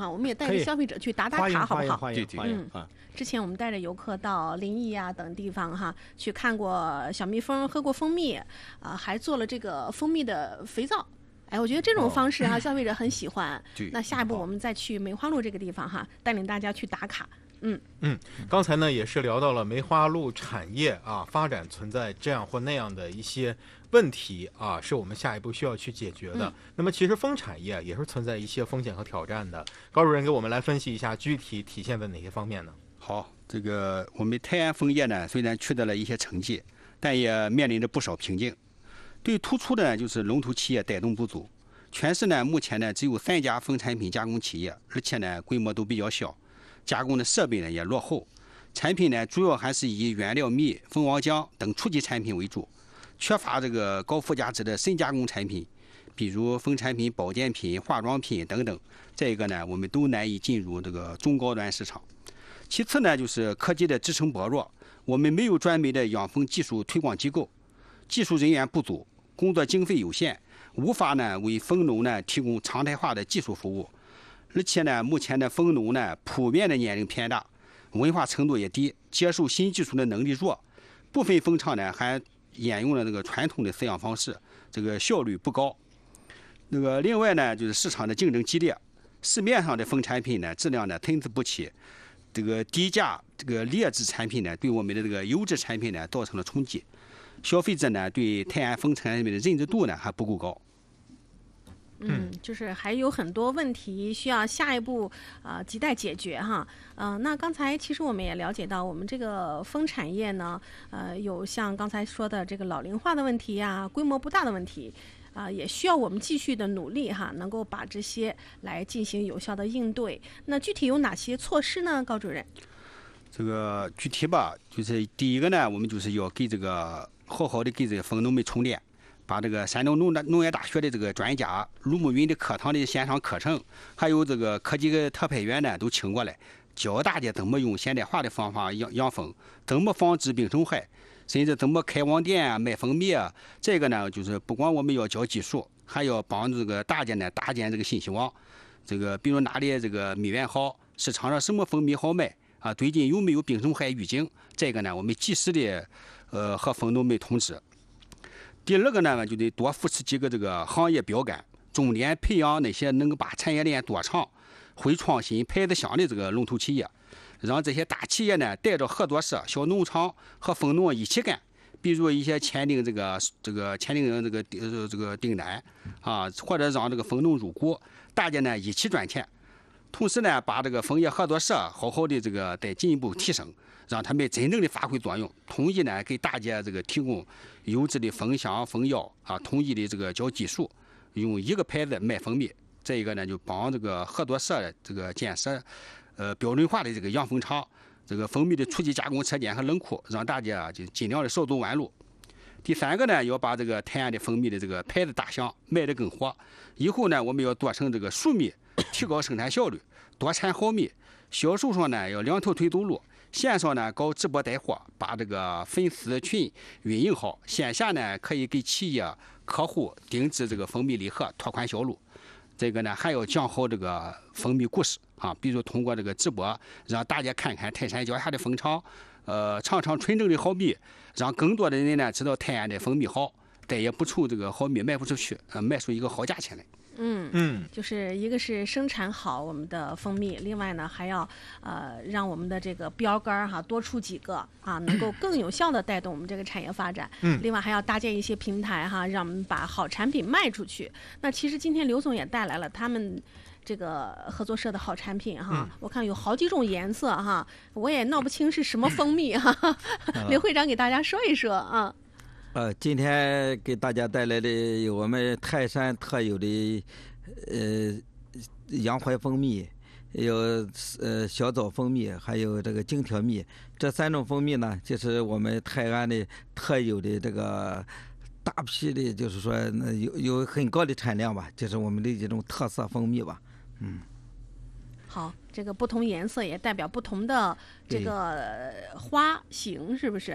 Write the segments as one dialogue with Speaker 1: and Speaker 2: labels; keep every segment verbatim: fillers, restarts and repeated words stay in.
Speaker 1: 哈，我们也带着消费者去打打卡，好不好？
Speaker 2: 对对，
Speaker 1: 嗯啊。之前我们带着游客到临沂啊等地方哈，去看过小蜜蜂，喝过蜂蜜，啊，还做了这个蜂蜜的肥皂。哎，我觉得这种方式哈，哦、消费者很喜欢。那下一步我们再去梅花鹿这个地方哈，带领大家去打卡。嗯
Speaker 2: 嗯，刚才呢也是聊到了梅花鹿产业啊发展存在这样或那样的一些问题啊，是我们下一步需要去解决的。嗯、那么其实蜂产业也是存在一些风险和挑战的。高主任给我们来分析一下，具体体现在哪些方面呢？
Speaker 3: 好，这个我们泰安蜂业呢，虽然取得了一些成绩，但也面临着不少瓶颈。最突出的呢，就是龙头企业带动不足。全市呢，目前呢只有三家蜂产品加工企业，而且呢规模都比较小。加工的设备呢也落后，产品呢主要还是以原料蜜、蜂王浆等初级产品为主，缺乏这个高附加值的深加工产品，比如蜂产品、保健品、化妆品等等。这个呢我们都难以进入这个中高端市场。其次呢就是科技的支撑薄弱，我们没有专门的养蜂技术推广机构，技术人员不足，工作经费有限，无法呢为蜂农呢提供常态化的技术服务。而且呢，目前的蜂农呢，普遍的年龄偏大，文化程度也低，接受新技术的能力弱。部分蜂场呢，还沿用了那个传统的饲养方式，这个效率不高。那个另外呢，就是市场的竞争激烈，市面上的蜂产品呢，质量呢参差不齐，这个低价这个劣质产品呢，对我们的这个优质产品呢，造成了冲击。消费者呢，对泰安蜂产品的认知度呢，还不够高。
Speaker 1: 嗯，就是还有很多问题需要下一步啊、呃、亟待解决哈。嗯、呃，那刚才其实我们也了解到，我们这个蜂产业呢，呃，有像刚才说的这个老龄化的问题呀、规模不大的问题，啊、呃，也需要我们继续的努力哈，能够把这些来进行有效的应对。那具体有哪些措施呢，高主任？
Speaker 3: 这个具体吧，就是第一个呢，我们就是要给这个好好的给这个蜂农们充电。把这个山东农农业大学的这个专家卢慕云的课堂的线上课程，还有这个科技的特派员呢，都请过来，教大家怎么用现代化的方法养养蜂，怎么防治病虫害，甚至怎么开网店啊、卖蜂蜜啊。这个呢，就是不光我们要教技术，还要帮助这个大家呢搭建这个信息网。这个比如哪里这个蜜源好，市场上什么蜂蜜好卖啊，最近有没有病虫害预警？这个呢，我们及时的呃和蜂农们通知。第二个呢，就得多扶持几个这个行业标杆，重点培养那些能够把产业链多长、会创新、牌子香的这个龙头企业，让这些大企业呢带着合作社、小农场和蜂农一起干。比如一些签订这个这个签订这个呃这个订单啊，或者让这个蜂农入股，大家呢一起赚钱。同时呢，把这个蜂业合作社好好的这个再进一步提升，让他们真正的发挥作用，统一呢给大家这个提供优质的蜂箱、蜂药啊，统一的这个教技术，用一个牌子卖蜂蜜。这一个呢就帮这个合作社的这个建设，呃标准化的这个养蜂场，这个蜂蜜的初级加工车间和冷库，让大家就尽量的少走弯路。第三个呢，要把这个泰安的蜂蜜的这个牌子打响，卖得更火。以后呢，我们要做成这个熟蜜，提高生产效率，多产好蜜。销售上呢，要两条腿走路。线上呢搞直播带货，把这个粉丝群运营好；线下呢可以给企业客户定制这个蜂蜜礼盒，拓宽销路。这个呢还要讲好这个蜂蜜故事啊，比如通过这个直播，让大家看看泰山脚下的蜂场，呃，尝尝纯正的好蜜，让更多的人呢知道泰安的蜂蜜好，再也不愁这个好蜜卖不出去，呃，卖出一个好价钱来。
Speaker 1: 嗯嗯，就是一个是生产好我们的蜂蜜，另外呢还要呃让我们的这个标杆哈多出几个啊，能够更有效的带动我们这个产业发展。嗯，另外还要搭建一些平台哈，让我们把好产品卖出去。那其实今天刘总也带来了他们这个合作社的好产品哈，嗯、我看有好几种颜色哈，我也闹不清是什么蜂蜜哈。刘会长给大家说一说啊。
Speaker 4: 呃，今天给大家带来的有我们泰山特有的呃洋槐蜂蜜，有呃小枣蜂蜜，还有这个荆条蜜。这三种蜂蜜呢，就是我们泰安的特有的这个大批的，就是说有有很高的产量吧，就是我们的这种特色蜂蜜吧。嗯。
Speaker 1: 好，这个不同颜色也代表不同的这个花型，是不是？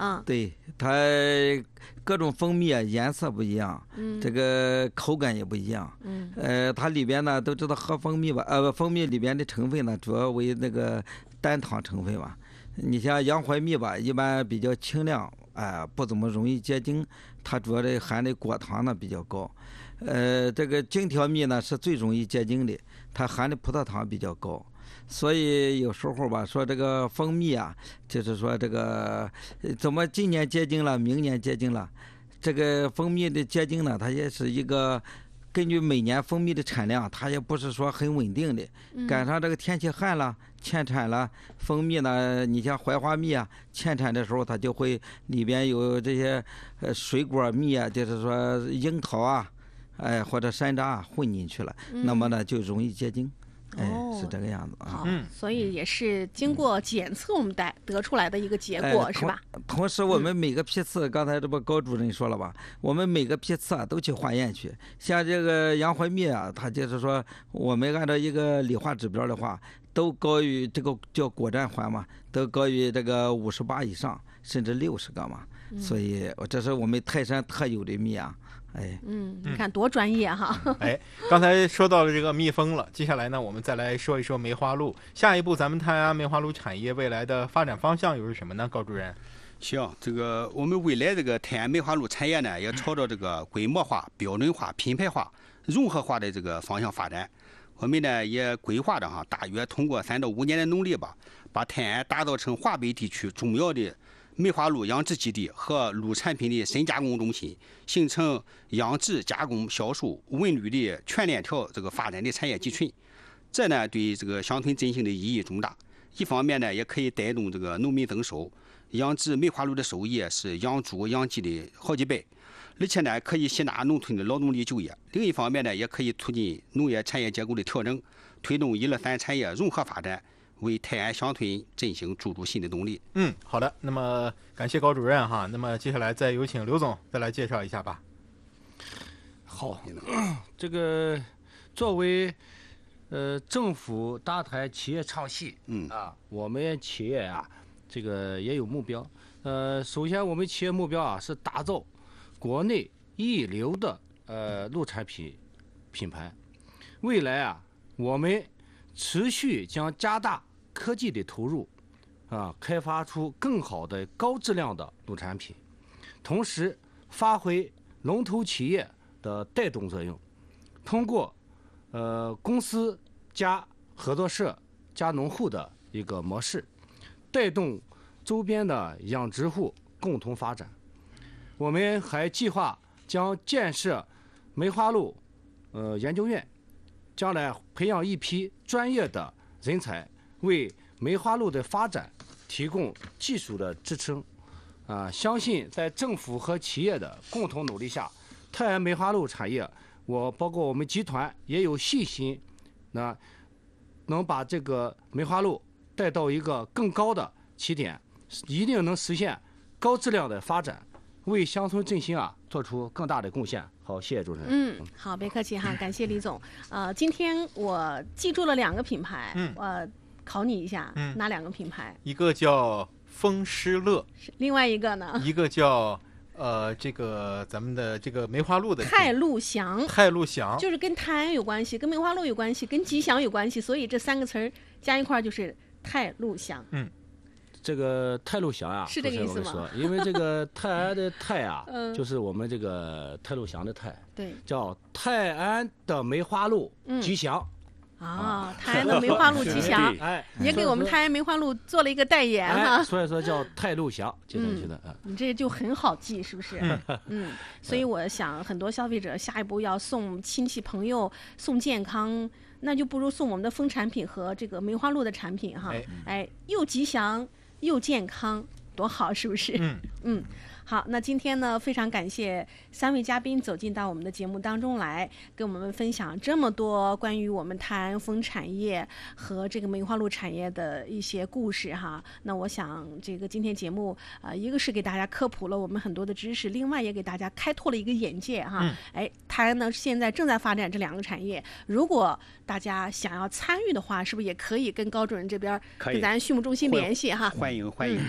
Speaker 1: 嗯，
Speaker 4: 对，它各种蜂蜜啊颜色不一样，
Speaker 1: 嗯，
Speaker 4: 这个口感也不一样。
Speaker 1: 嗯，
Speaker 4: 呃，它里边呢都知道喝蜂蜜吧，呃，蜂蜜里边的成分呢主要为那个单糖成分嘛。你像洋槐蜜吧，一般比较清亮，哎、呃，不怎么容易结晶，它主要的含的果糖呢比较高。呃，这个荆条蜜呢是最容易结晶的，它含的葡萄糖比较高。所以有时候吧，说这个蜂蜜啊，就是说这个怎么今年结晶了，明年结晶了，这个蜂蜜的结晶呢，它也是一个根据每年蜂蜜的产量，它也不是说很稳定的。赶上这个天气旱了，欠产了，蜂蜜呢，你像槐花蜜啊，欠产的时候它就会里边有这些呃水果蜜啊，就是说樱桃啊，哎或者山楂啊混进去了，那么呢就容易结晶。哎，是这个样子啊。
Speaker 1: 好，所以也是经过检测我们得得出来的一个结果，
Speaker 4: 哎、
Speaker 1: 是吧？
Speaker 4: 同时，我们每个批次，嗯、刚才这不高主任说了吧？我们每个批次啊都去化验去。像这个洋槐蜜啊，它就是说，我们按照一个理化指标的话，都高于这个叫果占环嘛，都高于这个五十八以上，甚至六十个嘛。嗯、所以，这是我们泰山特有的蜜啊。哎，
Speaker 1: 嗯，你看多专业哈！
Speaker 2: 哎，刚才说到了这个蜜蜂了，接下来呢，我们再来说一说梅花鹿。下一步，咱们泰安梅花鹿产业未来的发展方向又是什么呢？高主任？
Speaker 3: 行，这个我们未来这个泰安梅花鹿产业呢，也朝着这个规模化、标准化、品牌化、融合化的这个方向发展。我们呢也规划着哈，大约通过三到五年的努力吧，把泰安打造成华北地区重要的梅花鹿养殖基地和鹿产品的深加工中心，形成养殖、加工、销售、文旅的全链条这个发展的产业集群。这呢对这个乡村振兴的意义重大。一方面呢，也可以带动这个农民增收，养殖梅花鹿的收益是养猪、养鸡的好几倍，而且呢可以吸纳农村的劳动力就业。另一方面呢，也可以促进农业产业结构的调整，推动一二三产业融合发展，为泰安乡村振兴注入新的动力。
Speaker 2: 嗯，好的。那么感谢高主任哈。那么接下来再有请刘总再来介绍一下吧。
Speaker 5: 好，这个作为呃政府搭台企业唱戏，
Speaker 3: 嗯
Speaker 5: 啊，我们企业啊，这个也有目标。呃，首先我们企业目标啊是打造国内一流的呃鹿产品品牌。未来啊，我们持续将加大科技的投入，啊，开发出更好的高质量的鹿产品，同时发挥龙头企业的带动作用，通过呃公司加合作社加农户的一个模式，带动周边的养殖户共同发展。我们还计划将建设梅花鹿呃研究院，将来培养一批专业的人才，为梅花鹿的发展提供技术的支撑。啊，相信在政府和企业的共同努力下，泰安梅花鹿产业，我包括我们集团也有信心，那能把这个梅花鹿带到一个更高的起点，一定能实现高质量的发展，为乡村振兴啊做出更大的贡献。好，谢谢主持人。
Speaker 1: 嗯，好，别客气哈，感谢李总。呃，今天我记住了两个品牌，
Speaker 2: 嗯，
Speaker 1: 我考你一下，
Speaker 2: 嗯，
Speaker 1: 哪两个品牌？
Speaker 2: 一个叫风诗乐，
Speaker 1: 另外一个呢？
Speaker 2: 一个叫呃这个咱们的这个梅花鹿的
Speaker 1: 泰鹿祥，
Speaker 2: 泰鹿祥
Speaker 1: 就是跟泰安有关系，跟梅花鹿有关系，跟吉祥有关系，所以这三个词儿加一块儿就是泰鹿祥。
Speaker 2: 嗯。
Speaker 5: 这个泰鹿祥啊，
Speaker 1: 是这个意思吗？
Speaker 5: 因为这个泰安的泰啊，
Speaker 1: 嗯，
Speaker 5: 就是我们这个泰鹿祥的泰，
Speaker 1: 对，
Speaker 5: 叫泰安的梅花鹿吉祥。
Speaker 1: 嗯、啊，泰安的梅花鹿吉祥，
Speaker 5: 哎，
Speaker 1: 也给我们泰安梅花鹿做了一个代言哈、
Speaker 5: 哎，所以说叫泰鹿祥接上去的。
Speaker 1: 嗯，你这就很好记，是不是？嗯嗯，所以我想很多消费者下一步要送亲戚朋友送健康，那就不如送我们的蜂产品和这个梅花鹿的产品哈，哎，哎又吉祥又健康，多好，是不是？
Speaker 2: 嗯
Speaker 1: 嗯。好，那今天呢，非常感谢三位嘉宾走进到我们的节目当中来，跟我们分享这么多关于我们泰安蜂产业和这个梅花鹿产业的一些故事哈。那我想，这个今天节目呃，一个是给大家科普了我们很多的知识，另外也给大家开拓了一个眼界哈。
Speaker 2: 嗯、
Speaker 1: 哎，泰安呢现在正在发展这两个产业，如果大家想要参与的话，是不是也可以跟高主任这边跟咱畜牧中心联系哈？
Speaker 3: 欢迎欢迎。
Speaker 1: 嗯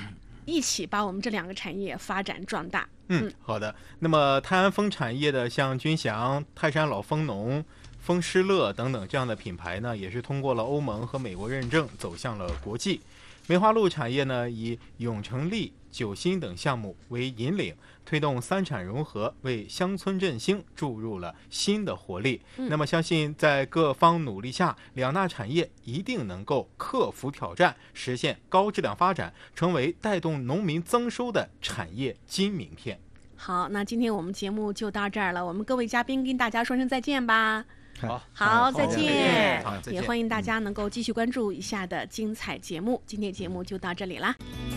Speaker 1: 一起把我们这两个产业发展壮大。
Speaker 2: 嗯，好的。那么泰安蜂产业的像君祥、泰山老蜂农、蜂诗乐等等这样的品牌呢，也是通过了欧盟和美国认证，走向了国际。梅花鹿产业呢，以永成利、九新等项目为引领，推动三产融合，为乡村振兴注入了新的活力。
Speaker 1: 嗯、
Speaker 2: 那么相信在各方努力下，两大产业一定能够克服挑战，实现高质量发展，成为带动农民增收的产业金名片。
Speaker 1: 好，那今天我们节目就到这儿了，我们各位嘉宾跟大家说声再见吧。
Speaker 2: 好，
Speaker 1: 好，再见。
Speaker 2: 好，再见。
Speaker 1: 也欢迎大家能够继续关注以下的精彩节目。今天节目就到这里啦。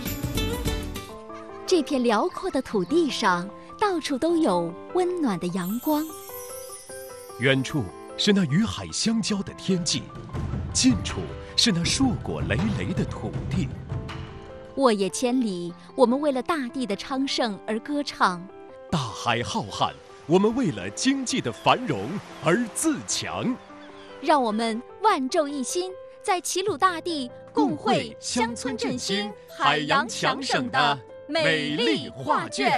Speaker 6: 这片辽阔的土地上，到处都有温暖的阳光。
Speaker 7: 远处是那与海相交的天际，近处是那硕果累累的土地。
Speaker 6: 沃野千里，我们为了大地的昌盛而歌唱。
Speaker 7: 大海浩瀚，我们为了经济的繁荣而自强。
Speaker 6: 让我们万众一心，在齐鲁大地共绘乡村振兴、海洋强省的美丽画卷。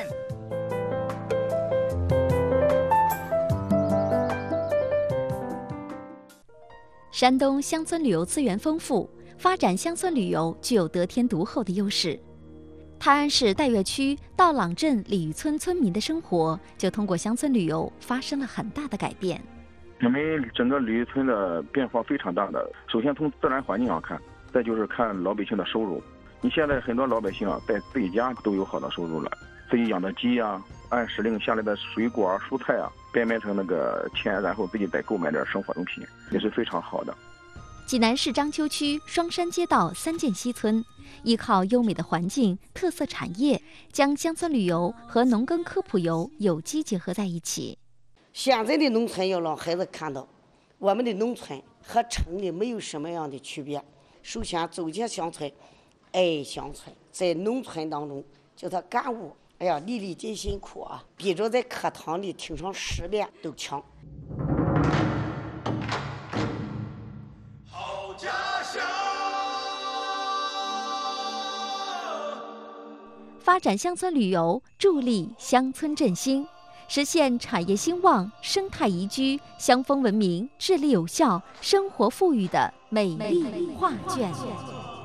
Speaker 6: 山东乡村旅游资源丰富，发展乡村旅游具有得天独厚的优势。泰安市岱岳区道朗镇鲤鱼村村民的生活就通过乡村旅游发生了很大的改变。
Speaker 8: 我们整个鲤鱼村的变化非常大的，首先从自然环境上看，再就是看老百姓的收入。你现在很多老百姓啊，在自己家都有好的收入了，自己养的鸡啊，按时令下来的水果啊、蔬菜啊，变卖成那个钱，然后自己再购买点生活用品，也是非常好的。
Speaker 6: 济南市章丘区双山街道三涧西村，依靠优美的环境、特色产业，将乡村旅游和农耕科普游有机结合在一起。
Speaker 9: 现在的农村要让孩子看到，我们的农村和城里没有什么样的区别。首先走进乡村，爱乡村，在农村当中叫他感悟，哎呀，粒粒皆辛苦啊，比着在课堂里听上十遍都强。
Speaker 6: 发展乡村旅游，助力乡村振兴，实现产业兴旺、生态宜居、乡风文明、治理有效、生活富裕的美丽画卷。